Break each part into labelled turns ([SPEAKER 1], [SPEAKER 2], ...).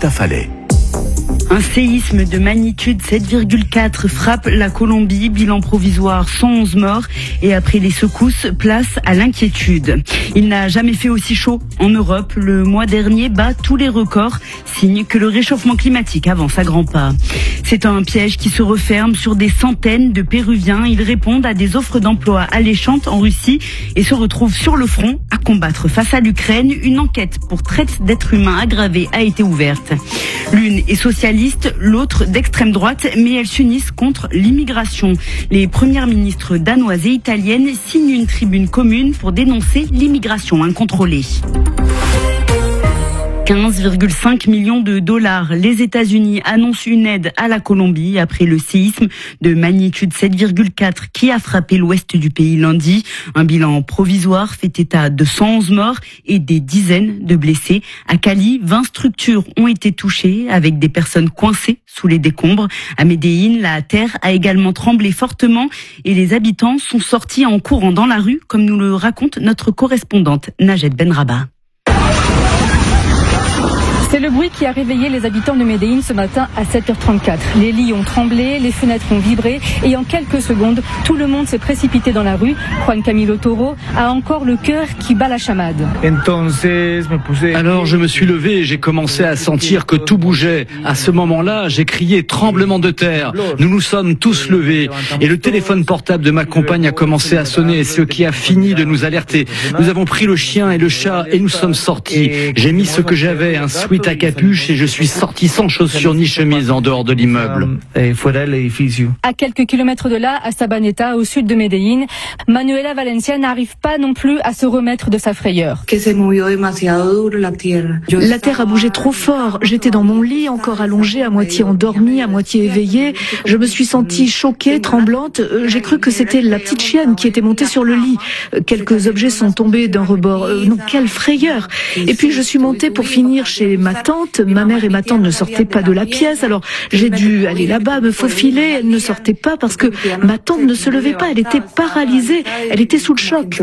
[SPEAKER 1] Fallet.
[SPEAKER 2] Un séisme de magnitude 7,4 frappe la Colombie, bilan provisoire 111 morts et après les secousses, place à l'inquiétude. Il n'a jamais fait aussi chaud en Europe. Le mois dernier bat tous les records, signe que le réchauffement climatique avance à grands pas. C'est un piège qui se referme sur des centaines de Péruviens. Ils répondent à des offres d'emploi alléchantes en Russie et se retrouvent sur le front à combattre face à l'Ukraine. Une enquête pour traite d'êtres humains aggravée a été ouverte. L'une est socialiste, l'autre d'extrême droite, mais elles s'unissent contre l'immigration. Les premières ministres danoises et italiennes signent une tribune commune pour dénoncer l'immigration incontrôlée. 15,5 millions de dollars. Les États-Unis annoncent une aide à la Colombie après le séisme de magnitude 7,4 qui a frappé l'ouest du pays lundi. Un bilan provisoire fait état de 111 morts et des dizaines de blessés. À Cali, 20 structures ont été touchées avec des personnes coincées sous les décombres. À Medellín, la terre a également tremblé fortement et les habitants sont sortis en courant dans la rue, comme nous le raconte notre correspondante Najed Benraba.
[SPEAKER 3] C'est le bruit qui a réveillé les habitants de Medellín ce matin à 7h34. Les lits ont tremblé, les fenêtres ont vibré et en quelques secondes, tout le monde s'est précipité dans la rue. Juan Camilo Toro a encore le cœur qui bat la chamade.
[SPEAKER 4] Alors je me suis levé et j'ai commencé à sentir que tout bougeait. À ce moment-là, j'ai crié tremblement de terre. Nous nous sommes tous levés et le téléphone portable de ma compagne a commencé à sonner, ce qui a fini de nous alerter. Nous avons pris le chien et le chat et nous sommes sortis. J'ai mis ce que j'avais, un sweat à capuche et je suis sorti sans chaussures ni chemise en dehors de l'immeuble.
[SPEAKER 3] À quelques kilomètres de là, à Sabaneta, au sud de Medellín, Manuela Valencia n'arrive pas non plus à se remettre de sa frayeur.
[SPEAKER 5] La terre a bougé trop fort. J'étais dans mon lit, encore allongée, à moitié endormie, à moitié éveillée. Je me suis sentie choquée, tremblante. J'ai cru que c'était la petite chienne qui était montée sur le lit. Quelques objets sont tombés d'un rebord. Non, quelle frayeur! Et puis je suis montée pour finir chez ma tante. Ma mère et ma tante ne sortaient pas de la pièce, alors j'ai dû aller là-bas, me faufiler. Elle ne sortait pas parce que ma tante ne se levait pas. Elle était paralysée. Elle était sous le choc.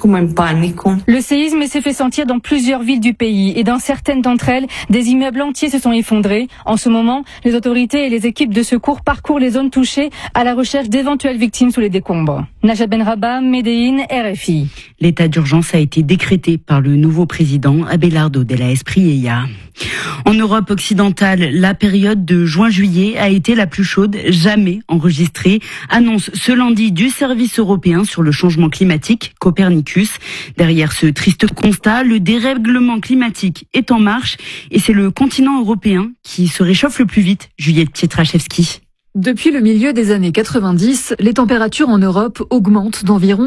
[SPEAKER 3] Le séisme s'est fait sentir dans plusieurs villes du pays et dans certaines d'entre elles, des immeubles entiers se sont effondrés. En ce moment, les autorités et les équipes de secours parcourent les zones touchées à la recherche d'éventuelles victimes sous les décombres. Najat Benraba, Medellín, RFI.
[SPEAKER 2] L'état d'urgence a été décrété par le nouveau président Abelardo de la Espriella. En Europe occidentale, la période de juin-juillet a été la plus chaude jamais enregistrée, annonce ce lundi du service européen sur le changement climatique, Copernicus. Derrière ce triste constat, le dérèglement climatique est en marche et c'est le continent européen qui se réchauffe le plus vite. Juliette Pietraszewski.
[SPEAKER 6] Depuis le milieu des années 90, les températures en Europe augmentent d'environ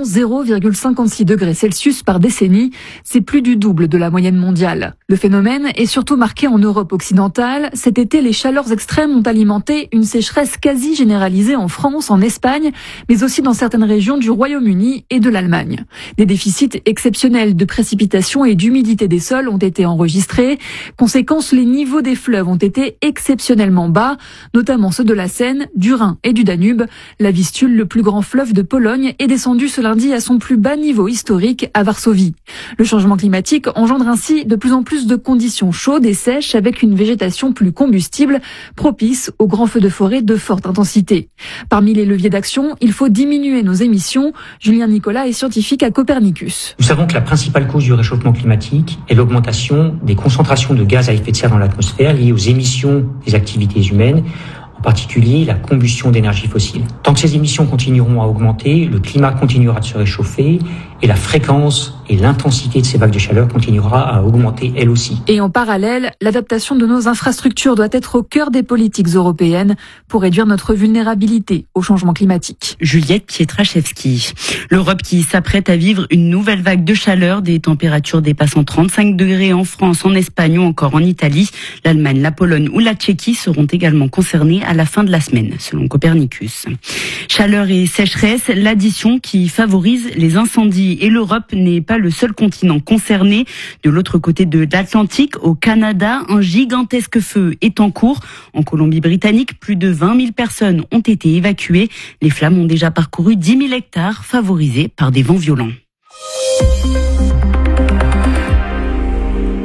[SPEAKER 6] 0,56 degrés Celsius par décennie. C'est plus du double de la moyenne mondiale. Le phénomène est surtout marqué en Europe occidentale. Cet été, les chaleurs extrêmes ont alimenté une sécheresse quasi généralisée en France, en Espagne, mais aussi dans certaines régions du Royaume-Uni et de l'Allemagne. Des déficits exceptionnels de précipitations et d'humidité des sols ont été enregistrés. Conséquence, les niveaux des fleuves ont été exceptionnellement bas, notamment ceux de la Seine, du Rhin et du Danube. La Vistule, le plus grand fleuve de Pologne, est descendu ce lundi à son plus bas niveau historique à Varsovie. Le changement climatique engendre ainsi de plus en plus de conditions chaudes et sèches avec une végétation plus combustible, propice aux grands feux de forêt de forte intensité. Parmi les leviers d'action, il faut diminuer nos émissions. Julien Nicolas est scientifique à Copernicus.
[SPEAKER 7] Nous savons que la principale cause du réchauffement climatique est l'augmentation des concentrations de gaz à effet de serre dans l'atmosphère liées aux émissions des activités humaines, en particulier la combustion d'énergie fossile. Tant que ces émissions continueront à augmenter, le climat continuera de se réchauffer et la fréquence et l'intensité de ces vagues de chaleur continuera à augmenter elle aussi.
[SPEAKER 6] Et en parallèle, l'adaptation de nos infrastructures doit être au cœur des politiques européennes pour réduire notre vulnérabilité au changement climatique.
[SPEAKER 2] Juliette Pietraszewski. L'Europe qui s'apprête à vivre une nouvelle vague de chaleur, des températures dépassant 35 degrés en France, en Espagne ou encore en Italie. L'Allemagne, la Pologne ou la Tchéquie seront également concernées à la fin de la semaine, selon Copernicus. Chaleur et sécheresse, l'addition qui favorise les incendies. Et l'Europe n'est pas le seul continent concerné. De l'autre côté de l'Atlantique, au Canada, un gigantesque feu est en cours. En Colombie-Britannique, plus de 20 000 personnes ont été évacuées. Les flammes ont déjà parcouru 10 000 hectares, favorisés par des vents violents.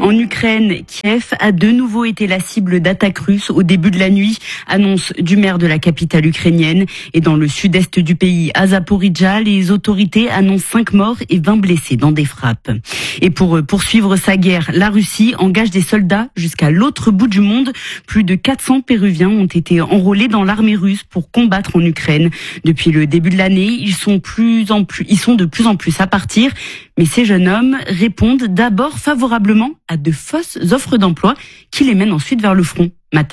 [SPEAKER 2] En Ukraine, Kiev a de nouveau été la cible d'attaques russes au début de la nuit, annonce du maire de la capitale ukrainienne. Et dans le sud-est du pays, à Zaporijjia, les autorités annoncent 5 morts et 20 blessés dans des frappes. Et pour poursuivre sa guerre, la Russie engage des soldats jusqu'à l'autre bout du monde. Plus de 400 Péruviens ont été enrôlés dans l'armée russe pour combattre en Ukraine. Depuis le début de l'année, ils sont de plus en plus à partir. Mais ces jeunes hommes répondent d'abord favorablement à de fausses offres d'emploi qui les mènent ensuite vers le front.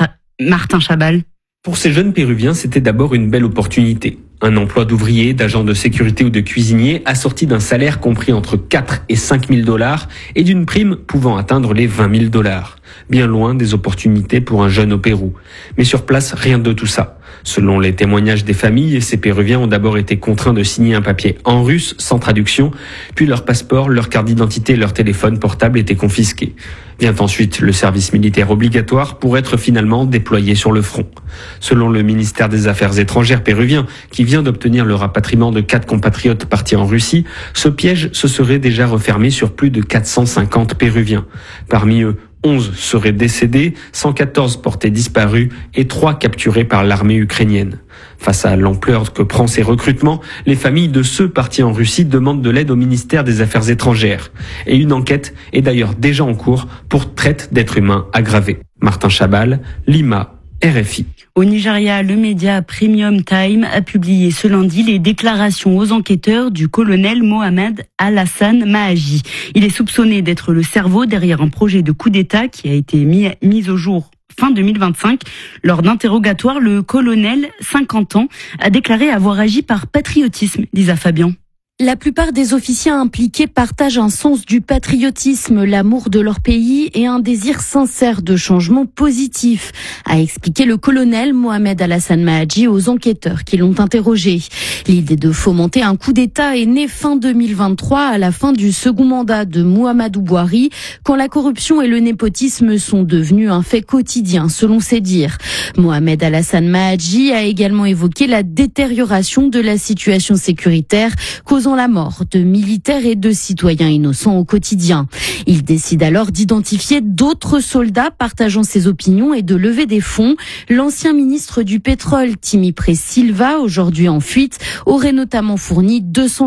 [SPEAKER 2] Martin Chabal.
[SPEAKER 1] Pour ces jeunes Péruviens, c'était d'abord une belle opportunité. Un emploi d'ouvrier, d'agent de sécurité ou de cuisinier assorti d'un salaire compris entre 4 et 5 000 $ et d'une prime pouvant atteindre les 20 000 $. Bien loin des opportunités pour un jeune au Pérou. Mais sur place, rien de tout ça. Selon les témoignages des familles, ces Péruviens ont d'abord été contraints de signer un papier en russe sans traduction, puis leur passeport, leur carte d'identité et leur téléphone portable étaient confisqués. Vient ensuite le service militaire obligatoire pour être finalement déployé sur le front. Selon le ministère des Affaires étrangères péruvien, qui vient d'obtenir le rapatriement de 4 compatriotes partis en Russie, ce piège se serait déjà refermé sur plus de 450 Péruviens. Parmi eux, 11 seraient décédés, 114 portés disparus et 3 capturés par l'armée ukrainienne. Face à l'ampleur que prend ces recrutements, les familles de ceux partis en Russie demandent de l'aide au ministère des Affaires étrangères. Et une enquête est d'ailleurs déjà en cours pour traite d'êtres humains aggravée. Martin Chabal, Lima, RFI.
[SPEAKER 2] Au Nigeria, le média Premium Time a publié ce lundi les déclarations aux enquêteurs du colonel Mohamed Alassane Mahaji. Il est soupçonné d'être le cerveau derrière un projet de coup d'État qui a été mis au jour fin 2025. Lors d'interrogatoire, le colonel, 50 ans, a déclaré avoir agi par patriotisme, Lisa Fabian.
[SPEAKER 8] La plupart des officiers impliqués partagent un sens du patriotisme, l'amour de leur pays et un désir sincère de changement positif, a expliqué le colonel Mohamed Alassane Mahaji aux enquêteurs qui l'ont interrogé. L'idée de fomenter un coup d'État est née fin 2023 à la fin du second mandat de Muhammadu Buhari, quand la corruption et le népotisme sont devenus un fait quotidien, selon ses dires. Mohamed Alassane Mahaji a également évoqué la détérioration de la situation sécuritaire, causant la mort de militaires et de citoyens innocents au quotidien. Il décide alors d'identifier d'autres soldats partageant ses opinions et de lever des fonds. L'ancien ministre du pétrole, Timipre Silva, aujourd'hui en fuite, aurait notamment fourni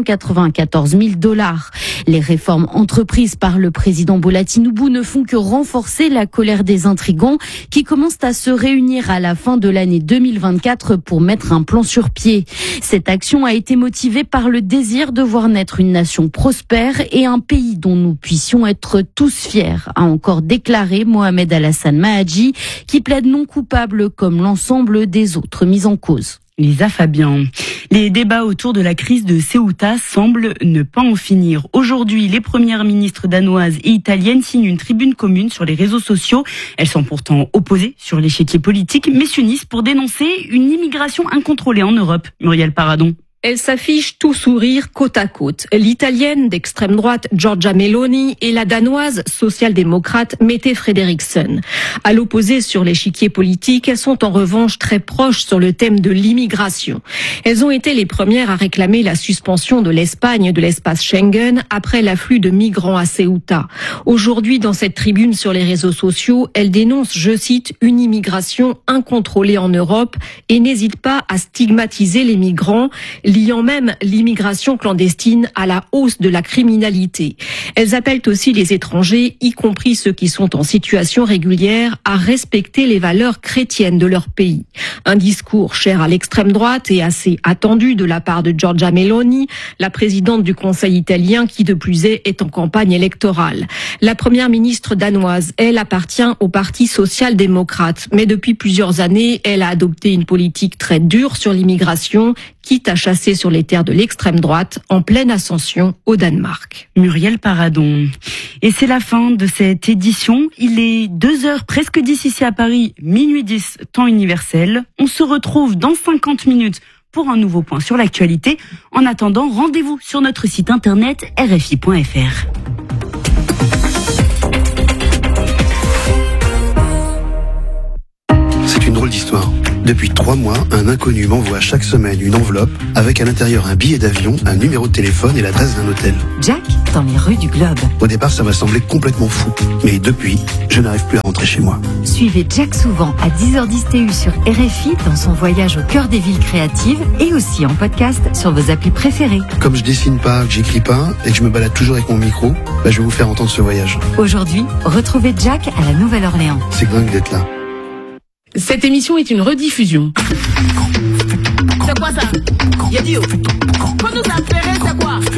[SPEAKER 8] 294 000 $. Les réformes entreprises par le président Bola Tinubu ne font que renforcer la colère des intrigants qui commencent à se réunir à la fin de l'année 2024 pour mettre un plan sur pied. Cette action a été motivée par le désir de voir naître une nation prospère et un pays dont nous puissions être tous fiers, a encore déclaré Mohamed Alassane Mahaji, qui plaide non coupable comme l'ensemble des autres mis en cause.
[SPEAKER 2] Lisa Fabian. Les débats autour de la crise de Ceuta semblent ne pas en finir. Aujourd'hui, les premières ministres danoises et italiennes signent une tribune commune sur les réseaux sociaux. Elles sont pourtant opposées sur l'échiquier politique, mais s'unissent pour dénoncer une immigration incontrôlée en Europe. Muriel Paradon.
[SPEAKER 9] Elles s'affichent tout sourire côte à côte. L'italienne d'extrême droite Giorgia Meloni et la danoise social-démocrate Mette Frederiksen. À l'opposé sur l'échiquier politique, elles sont en revanche très proches sur le thème de l'immigration. Elles ont été les premières à réclamer la suspension de l'Espagne de l'espace Schengen après l'afflux de migrants à Ceuta. Aujourd'hui, dans cette tribune sur les réseaux sociaux, elles dénoncent, je cite, une immigration incontrôlée en Europe et n'hésitent pas à stigmatiser les migrants, liant même l'immigration clandestine à la hausse de la criminalité. Elles appellent aussi les étrangers, y compris ceux qui sont en situation régulière, à respecter les valeurs chrétiennes de leur pays. Un discours cher à l'extrême droite et assez attendu de la part de Giorgia Meloni, la présidente du Conseil italien qui de plus est en campagne électorale. La première ministre danoise, elle, appartient au Parti social-démocrate, mais depuis plusieurs années, elle a adopté une politique très dure sur l'immigration, quitte à chasser sur les terres de l'extrême droite en pleine ascension au Danemark.
[SPEAKER 2] Muriel Paradon. Et c'est la fin de cette édition. Il est 2h presque 10 ici à Paris, minuit 10, temps universel. On se retrouve dans 50 minutes pour un nouveau point sur l'actualité. En attendant, rendez-vous sur notre site internet rfi.fr.
[SPEAKER 10] C'est une drôle d'histoire. Depuis 3 mois, un inconnu m'envoie chaque semaine une enveloppe avec à l'intérieur un billet d'avion, un numéro de téléphone et l'adresse d'un hôtel.
[SPEAKER 11] Jack, dans les rues du Globe.
[SPEAKER 10] Au départ, ça m'a semblé complètement fou. Mais depuis, je n'arrive plus à rentrer chez moi.
[SPEAKER 11] Suivez Jack Souvent à 10h10 TU sur RFI dans son voyage au cœur des villes créatives et aussi en podcast sur vos applis préférées.
[SPEAKER 10] Comme je dessine pas, que j'écris pas et que je me balade toujours avec mon micro, je vais vous faire entendre ce voyage.
[SPEAKER 11] Aujourd'hui, retrouvez Jack à la Nouvelle-Orléans.
[SPEAKER 10] C'est dingue d'être là.
[SPEAKER 12] Cette émission est une rediffusion.
[SPEAKER 13] C'est quoi ça? Yadio. Quand nous affairons, c'est quoi?